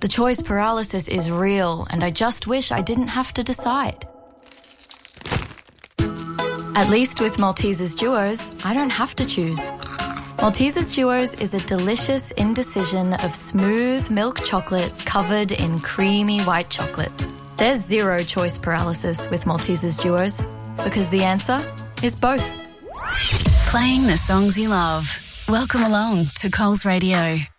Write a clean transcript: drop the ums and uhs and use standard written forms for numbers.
The choice paralysis is real, and I just wish I didn't have to decide. At least with Maltesers Duos, I don't have to choose. Maltesers Duos is a delicious indecision of smooth milk chocolate covered in creamy white chocolate. There's zero choice paralysis with Maltesers Duos, because the answer is both. Playing the songs you love. Welcome along to Coles Radio.